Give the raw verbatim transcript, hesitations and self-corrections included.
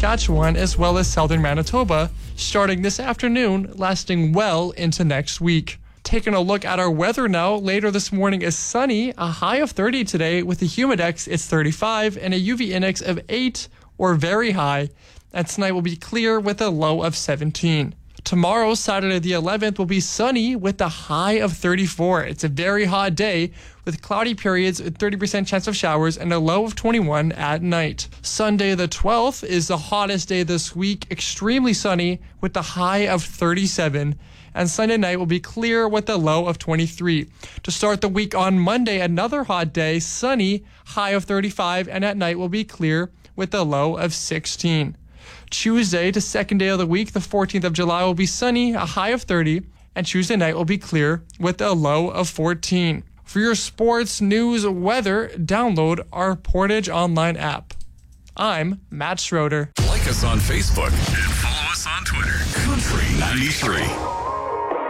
Saskatchewan, as well as southern Manitoba, starting this afternoon, lasting well into next week. Taking a look at our weather now, later this morning is sunny, a high of thirty today. With the humidex, it's thirty-five, and a U V index of eight or very high. And tonight will be clear with a low of seventeen. Tomorrow, Saturday the eleventh, will be sunny with a high of thirty-four. It's a very hot day with cloudy periods with thirty percent chance of showers and a low of twenty-one at night. Sunday the twelfth is the hottest day this week, extremely sunny with a high of thirty-seven. And Sunday night will be clear with a low of twenty-three. To start the week on Monday, another hot day, sunny, high of thirty-five, and at night will be clear with a low of sixteen. Tuesday, the second day of the week, the fourteenth of July, will be sunny, a high of thirty, and Tuesday night will be clear with a low of fourteen. For your sports, news, weather, download our Portage Online app. I'm Matt Schroeder. Like us on Facebook and follow us on Twitter. Country ninety-three.